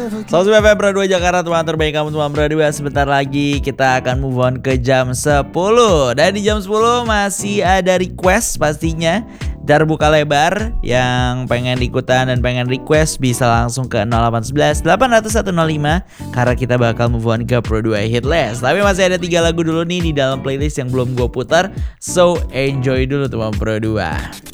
Selamat FM Pro 2 Jakarta, teman terbaik kamu teman Pro 2. Sebentar lagi kita akan move on ke jam 10. Dan di jam 10 masih ada request pastinya. Jar buka lebar, yang pengen ikutan dan pengen request bisa langsung ke 0811 800 105, karena kita bakal move on ke Pro 2 Hit List. Tapi masih ada 3 lagu dulu nih di dalam playlist yang belum gue putar, so enjoy dulu teman Pro 2.